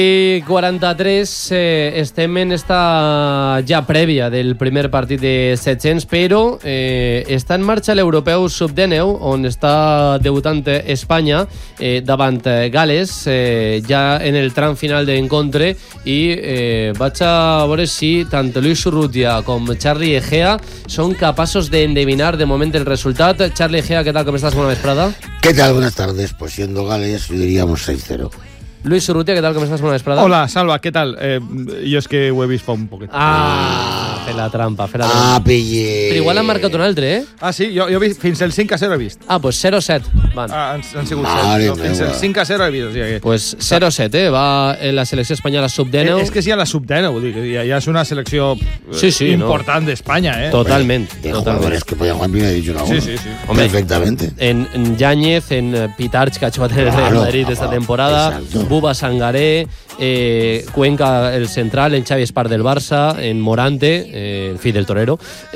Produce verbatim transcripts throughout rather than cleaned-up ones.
I quaranta-tres, eh, estem en esta ja prèvia del primer partit de set-cents, però eh, està en marxa l'europeu sub dinou, on està debutant Espanya eh, davant Gales, eh, ja en el tram final d'encontre, i eh, vaig a veure si tant Luis Urrutia com Charly Egea són capaços d'endevinar de moment el resultat. Charly Egea, ¿qué tal? ¿Cómo estás? Buena vesprada. ¿Qué tal? Buenas tardes. Pues siendo Gales, diríamos seis cero. Luis Urrutia, ¿qué tal? ¿Cómo estás? Buena vesprada. Hola, Salva, ¿qué tal? Eh, jo és que ho he vist fa un poquet. Ah, fer la trampa, fer la trampa. Ah, pille. Però igual han marcat un altre, eh? Ah, sí? Jo, jo he vist, fins el cinc a zero he vist. Ah, pues zero set. Van. Ah, han, han sigut Mare set. No, fins meva. el cinc a zero he vist. O sigui que... Pues zero set, eh? Va en la selecció espanyola sub dinou. Eh, és que sí, a la sub dinou, vull dir, que ja, ja és una selecció eh, Sí, sí, important no. d'Espanya, eh? Totalment. De totalment. jugadores que podían jugar en primera división aún. Sí, sí, sí. Hombre, Perfectamente. En, en Yáñez, en eh, Pitarch, que ha jugat en el Real Claro, Madrid esta ah, temporada, exacto. Buba Sangaré, eh, Cuenca, el central, en Xavi Espar del Barça, en Morante, eh, el fill del torero.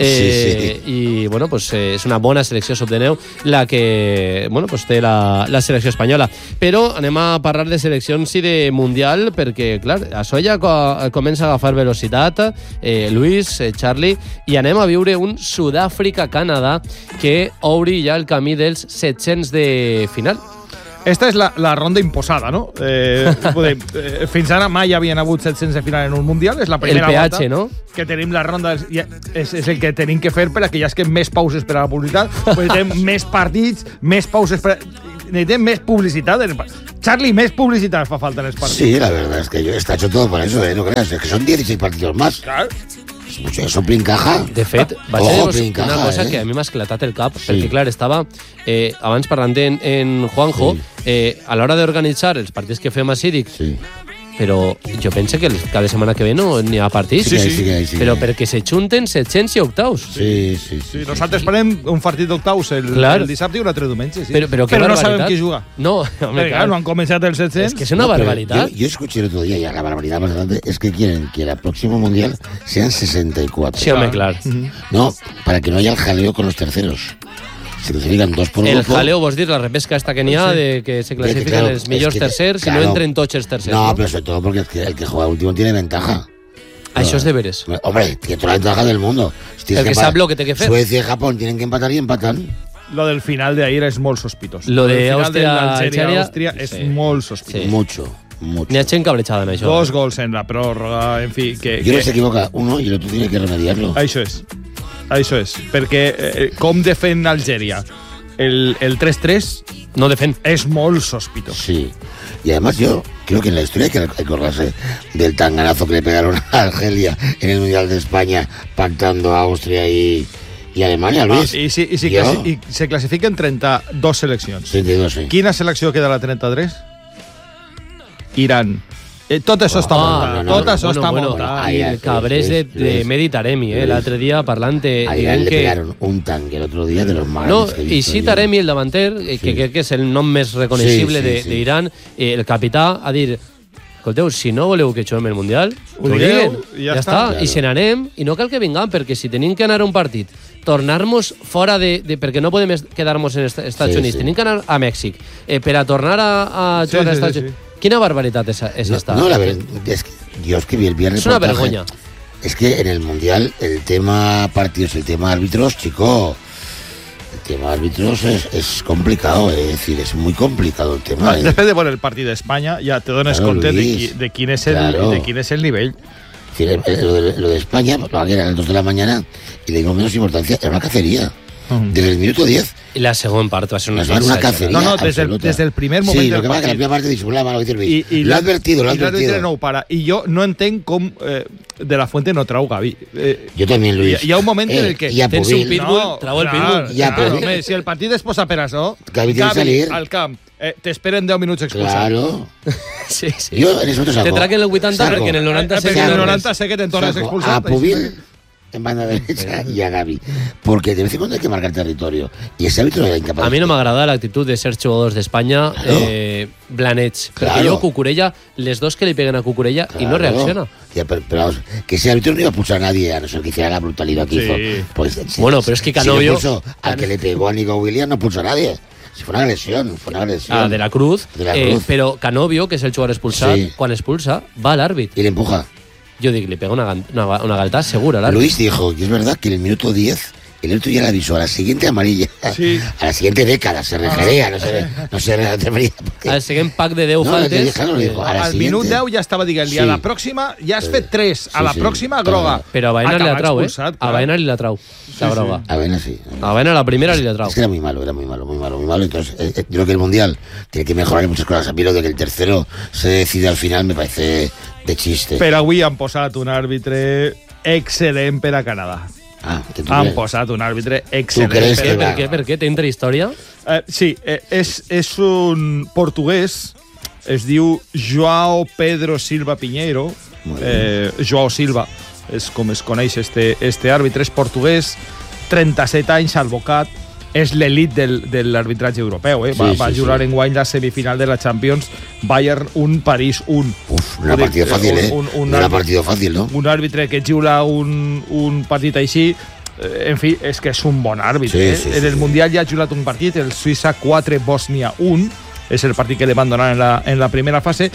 Eh, Sí, sí. I, bueno, pues eh, és una bona selecció sub dinou la que, bueno, pues té la, la selecció espanyola. Però anem a parlar de seleccions i de Mundial, perquè, clar, això ja co comença a agafar velocitat, eh, Luis, eh, Charly, i anem a viure un Sud-àfrica-Canadà que obri ja el camí dels set-cents de final. Esta és la, la ronda imposada, no? Eh, poder, eh, fins ara mai hi havien hagut set-cents de final en un Mundial. És la primera El P H, volta no? que tenim la ronda. Ja, és, és el que tenim que fer per a que hi hagi més pauses per a la publicitat. Pues tenim més partits, més pauses per a... Necessitem més publicitat. Charly, més publicitat fa falta en els partits. Sí, la verdad es que yo está hecho todo por eso, ¿eh? No creas, es que son dieciséis partidos más. Clar. Es mucho, eso princaja. De fet, vaig Ojo, a dir-vos princaja, una cosa eh? que a mi m'ha esclatat el cap, Sí. perquè, clar, estava eh, abans parlant en, en Juanjo, Sí. eh, a l'hora d'organitzar els partits que fem així, dic, Sí. però jo penso que el- cada setmana que ve no n'hi ha partits, Sí, sí, sí, sí, sí. però perquè se junten set-cents i octaus. Sí, sí, sí. Sí, nosaltres farem un partit d'octaus el, Clar. el dissabte i un altre diumenge. Sí. Però, però, que però no barbaritat. sabem qui juga. No, home, Perquè, clar, no han començat els set-cents. és que és una No, pero barbaritat. Yo, yo escuché el otro día ya la barbaridad más grande es que quieren que el próximo mundial sean sesenta y cuatro. Sí, home, clar. No, para que no haya el jaleo con los terceros. Se clasifican dos por El grupo. jaleo, vos dir, la repesca esta que n'hi ha, Sí. de que se De que, classifiquen claro, els millors es que, tercers i claro, no entren tots els tercers. No, No, pero sobre todo porque el que, el que juega último tiene ventaja. Això és de veres. Hombre, tiene toda la ventaja del mundo. Si tienes El que empatar- sap lo que té que fer. Suecia y Japón tienen que empatar y empatan. Lo del final de ahir és molt sospitós. Lo de El final Àustria- l'Algèria, Àustria, Àustria és sí. molt sospitós. Sí. Mucho, mucho. N'hi ha gent cablejada en això. Dos gols en la pròrroga, en fi... Que, Y uno que... se equivoca uno y el otro tiene que remediarlo. Això és. Això és. Perquè eh, com defen Algèria el, el tres tres No defen. és molt sospitós. Sí. Y además yo creo que en la historia hay que acordarse del tanganazo que le pegaron a Argelia en el Mundial de España pactando a Austria y, y Alemania, Ah, Luis. i, si, i, si Jo? classi, I se classifiquen trenta-dos seleccions. treinta y dos, sí. Quina selecció queda a la trenta-tres? Iran. Eh, tot això està Ah, muntat. no, no, tot no, això bueno, està bueno, muntat. I Ah, el ja, cabrés de, Luis, de Luis. Meditaremi, eh, Luis. l'altre dia parlant de... A dient Irán le que... pegaron un tanque el otro día de los más No, grandes que he i visto sí, yo. Taremi, el davanter, eh, que Sí. crec que és el nom més reconeixible Sí, sí, sí. d'Iran, eh, el capità, a dir, escolteu, si no voleu que juguem el Mundial, Ho ho digueu, diguen, i ja ja està. està, Claro. i se n'anem, i no cal que vingam, perquè si tenim que anar a un partit, tornar-nos fora de, de... perquè no podem est- quedar-nos en est Estats Sí, Units, sí. tenim que anar a Mèxic, eh, per a tornar a, a Sí, jugar sí, a Estats sí, Units. Quina barbaritat és, és No, esta? no, la verdad, es que yo escribí el viernes. Es una reportaje. vergüenza. Es que en el Mundial el tema partidos, el tema árbitros, chico, el tema árbitros es, es complicado, es decir, es muy complicado el tema. Ah, ¿eh? Després de veure el partit d'Espanya ja te dones Claro, compte de, Luis. qui, de, quin és el, Claro. de quin és el nivell. Es decir, el- el- lo, de, lo de España, lo que eran las dos de la mañana, y le dimos menos importancia, era una cacería. Ujú. Desde el minuto diez, I la segona part va ser una nos van una exagerada. cacería. No, no, desde el- absoluta. desde el primer momento Sí, lo del que pasa es que la partido. primera parte disimulaba lo que dice Luis. I, i lo ha advertido, lo ha i l'àrbitre advertido. no ho para. I jo no entenc com eh, de la Fuente no trau Gavi. Eh, Yo también, Luis. Hi, hi ha un moment Eh, en el que... y a tens Pubil. un pitbull, trau el pitbull. I a clar, Pubil. home, si el partit es posa per això, Gavi tiene que salir. al camp, eh, t'esperen deu minuts expulsat. Claro. Sí, sí. Yo en ese momento saco. Te traquen el vuitanta saco- perquè en el noranta Eh, se perquè Saco- en el noranta sé que te'n tornes saco expulsat. a Pubil en banda derecha y a Gavi. Porque de vez en cuando hay que marcar territorio. Y ese árbitro era incapaz. A mi no m'agrada l'actitud de certs jugadors d'Espanya Claro. eh, blanets. Perquè Claro. jo, Cucurella, les dos que li peguen a Cucurella i no Claro. reacciona. Ya, pero, pero vamos, que ese árbitro no iba a pulsar a nadie, a no ser que hiciera la brutalidad que Sí. hizo. Pues, Bueno, pero es que si no Canovio- pulsó al que le pegó a Nico Williams, no pulsó a nadie. Si fue una agresión, fue una agresión. Ah, de la Cruz. De la eh, Cruz. Però Canovio, que és el jugador expulsat, Sí. quan expulsa, va a l'àrbit. Y le empuja. Jo dic, li pega una, gan- una, una galtada segura a l'àrbit. Luis dijo que es verdad que en el minuto diez el otro ya le avisó a la siguiente amarilla, Sí. a la siguiente década se refería, no se, no se refería. porque- Al següent pack de deu No, faltes... claro, lo dijo. A la Al siguiente. minut deu ja estava dient-li, Sí. a la pròxima ja has fet tres, a Sí, la sí. pròxima Claro. groga. Però a Baena li la Acaba trau, eh? expulsat, A clar. Baena li la trau, la groga. A ver, sí. A Baena la primera li la trau. Es que era muy malo, era muy malo, muy malo, muy malo. Entonces, eh, eh, yo creo que el Mundial tiene que mejorar en muchas cosas. A mí lo de que el tercero se decide al final me parece de chiste. Però avui han posat un àrbitre excel·lent per a Canadà. Ah, que tú Han crees. posat un àrbitre excel·lent. crees per Per a què, que per va. què, per què? Té intrahistòria? Eh, sí, eh, és, és un portuguès, es diu Joao Pedro Silva Pinheiro, Molt bé. eh, Joao Silva, és com es coneix este, este àrbitre, és portuguès, trenta-set anys, advocat, és l'elit del, de l'arbitratge europeu, eh? va, Sí, va sí, jugar sí. en guany la semifinal de la Champions, Bayern un, París un. Uf, no era Vull dir, partido fácil, ¿eh? un- un no era àrbitre- partido fácil, ¿no? Un àrbitre que xiula un, un partit així, eh, en fi, és que és un bon àrbitre. Sí, eh? sí, en sí, el sí. Mundial ja ha jugat un partit, el Suïssa quatre, Bòsnia un, és el partit que li van donar en la, en la primera fase,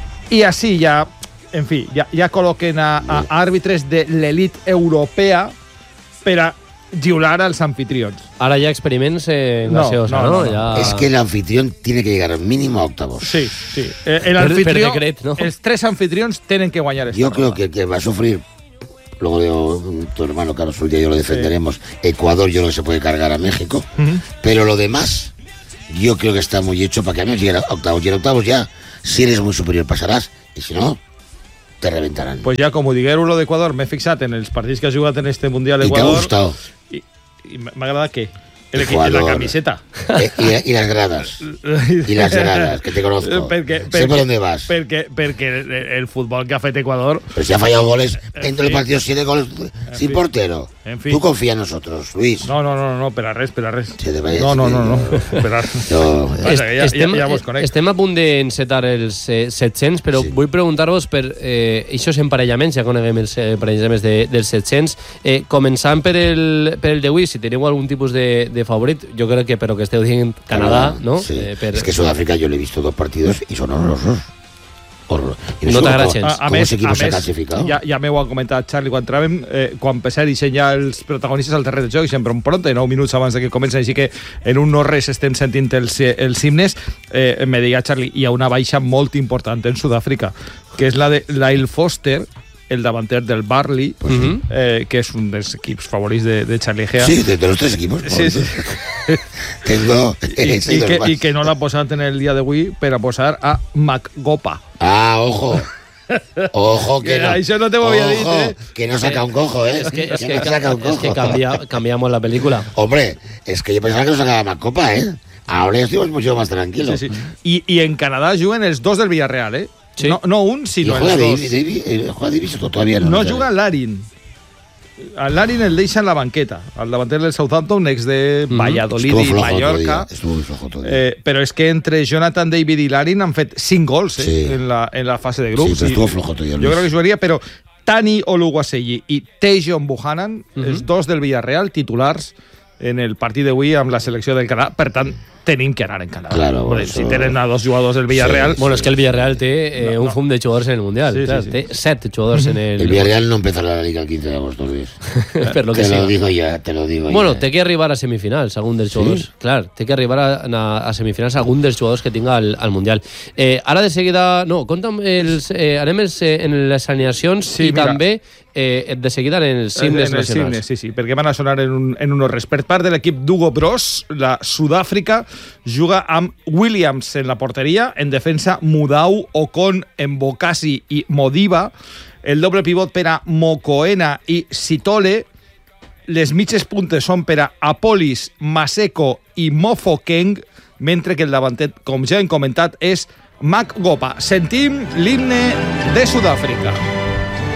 i així ja, en fi, ja, ja col·loquen a, a àrbitres de l'elit europea per a xiular als anfitrions. Ara hi ha experiments en No, gaseosa, no, no? no, no. Ja... Es que el anfitrión tiene que llegar mínimo a octavos. Sí, sí. Eh, el Per- anfitrió, per decret, no? Els tres anfitrions tenen que guanyar esta Yo creo ronda. que el que va a sufrir, luego digo, tu hermano Carlos Urdia y yo lo defenderemos, Ecuador yo creo que se puede cargar a México, Ujú. pero lo demás yo creo que está muy hecho para que a menos llegue a octavos. Y en octavos ya, si eres muy superior pasarás, y si no, te reventarán. Pues ja, com ho digueu lo d'Equador, m'he fixat en els partits que ha jugat en este Mundial ¿Y te ha Equador. gustado? I, i m'ha agradat què? El, equi- Ecuador. la camiseta. Eh, y, y las gradas. Y las gradas, que te conozco. Perquè, Sé perquè, por dónde vas. Perquè, perquè el, el futbol que ha fet Equador... Pero si ha fallado goles, entre los fin. partidos siete goles sin fin. portero. En fin. Tú confía en nosotros, Luis. No, no, no, no, per a res, per a res. Sí, te vayas, No, no, sí, no, no, no. per a res. Yo- Vaja, que ja, estem, ja, ja vos conec. estem a punt d'encetar els eh, set-cents, però Sí. vull preguntar-vos per eh, aquests emparellaments, ja coneguem els eh, emparellaments de, dels set-cents, eh, començant per el, per el d'avui, si teniu algun tipus de, de favorit, jo crec que, però que esteu dient Canadà, no? Sí. Eh, per... Es que Sudáfrica yo le he visto dos partidos y son horrorosos. Horror. Y No sé t'agrada cómo- gens. A, a ¿Cómo més, ese equipo a se ha més clasificado? ja, ja m'ho ha comentat Charlie quan trobem, eh, quan Pesar dissenya els protagonistes al terreny de joc, sempre un pronte, nou minuts abans de que comencen, així que en un no res estem sentint els, els himnes. Eh, me deia Charlie, hi ha una baixa molt important en Sud-àfrica, que és la de Lyle Foster, el davanter del Barley, Mhm. eh, que és un dels equips favorits de, de Charlie Gea. Sí, de, de los tres equipos. Sí, sí. Tengo I, sí, i, dos que, más. I que no l'ha posat en el dia d'avui per a posar a Macgopa. Ah, ojo. Ojo que Que no. això no te ho havia Ojo, dit, eh? que no saca un cojo, ¿eh? És que, és que, no saca un és cojo. que canvia, canviamos la pel·lícula. Hombre, es que yo pensaba que no sacaba más copa, ¿eh? Ahora ya estoy mucho más tranquilo. Sí, sí. I, I en Canadà juguen els dos del Villarreal, eh? Sí. No, no un, Y sinó juega els dos. David, David, eh, juega David todavía no. No sabe. juga Larin. A Larin el deixa en la banqueta. Al davanter del Southampton, ex de Mhm. Valladolid Estuvo i flojo otro Mallorca. día. Estuvo muy flojo todo. Eh, però és que entre Jonathan David i Larin han fet cinc gols eh, Sí. en, la, en la fase de Sí, grups. però I estuvo flojo todavía, Jo Luis. crec que jugaria, però Tani Oluwaseyi i Tejon Buchanan, Mhm. els dos del Villarreal, titulars en el partit d'avui amb la selecció del Canadà. Per tant, tenim que anar en Canadà. Claro, Vull dir, eso- Si tenen a dos jugadors del Villarreal... Sí. Bueno, és que el Villarreal té eh, No, un no. fum de jugadors en el Mundial. Sí, sí, clar, sí. Té set jugadors en el... El Villarreal no empezará la liga el quince de agosto, Luis. per lo que Te lo sea. digo ya, te lo digo Bueno, ya. té que arribar a semifinals, algun dels jugadors. Sí? Clar, té que arribar a, a, a semifinals algun dels jugadors que tinga al, al Mundial. Eh, ara de seguida... No, compta'm els... Eh, anem els, eh, en les alineacions Sí, i mira. també eh, de seguida en els himnes en els nacionals. himnes, sí, sí, perquè van a sonar en un, en un res. Per part de l'equip d'Hugo Bros, la Sud-àfrica juga amb Williams en la porteria, en defensa Mudau, Ocon, Mbokasi i Modiba, el doble pivot per a Mokoena i Sitole, les mitges puntes són per a Apolis, Maseko i Mofokeng, mentre que el davanter, com ja hem comentat, és Macgopa. Sentim l'himne de Sud-àfrica.